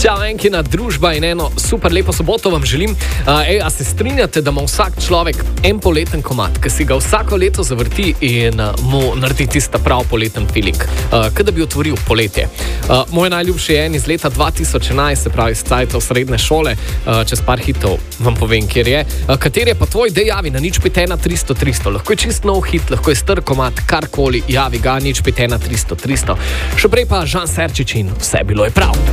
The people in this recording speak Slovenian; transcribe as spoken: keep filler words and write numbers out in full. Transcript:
Čau, Enkina družba in eno super lepo soboto vam želim. Uh, ej, a se strinjate, da ima vsak človek en poleten komad, ki si ga vsako leto zavrti in uh, mu naredi tista prav poleten feeling, uh, kot da bi otvoril poletje. Uh, moj najljubši je en iz leta dva tisoč enajst, se pravi iz cajtov srednje šole, uh, čez par hitov vam povem, kjer je. Uh, kater je pa tvoj, dej javi na nič pet ena tristo tristo. Lahko je čist nov hit, lahko je star komad, karkoli, javi ga nič pet ena tristo tristo. Še prej pa Žan Serčič in Vse bilo je prav.